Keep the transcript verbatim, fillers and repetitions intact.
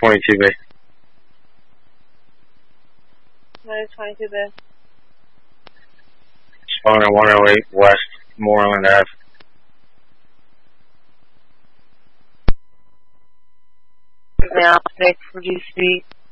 twenty-two B. Minus twenty-two B. Spawner one oh eight West Moreland Ave. Now, six, reduce speed.